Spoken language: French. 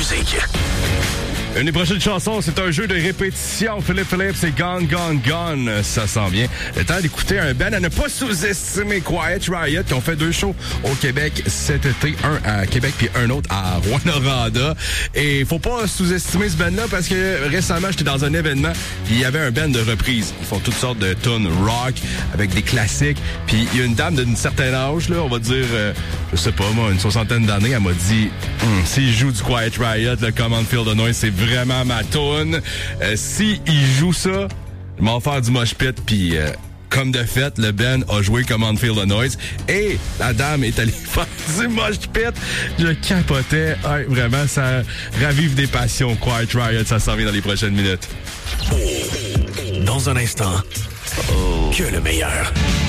musique. Une des prochaines chansons, c'est un jeu de répétition. Philippe Phillips, c'est Gone, Gone, Gone. Ça sent bien. Le temps d'écouter un band à ne pas sous-estimer, Quiet Riot, qui ont fait 2 shows au Québec cet été. Un à Québec puis un autre à Rouyn-Noranda. Et faut pas sous-estimer ce band-là parce que récemment, j'étais dans un événement puis il y avait un band de reprises. Ils font toutes sortes de tunes rock avec des classiques. Puis il y a une dame d'un certain âge, là, on va dire, je sais pas moi, une 60aine d'années, elle m'a dit, s'il joue du Quiet Riot, le Come On Feel the Noise, c'est vraiment ma toune. Si il joue ça, je m'en faire du mosh pit, puis comme de fait, le Ben a joué Come On Feel the Noise et la dame est allée faire du mosh pit. Je capotais. Ouais, vraiment, ça ravive des passions. Quiet Riot, ça s'en vient dans les prochaines minutes. Dans un instant, que le meilleur.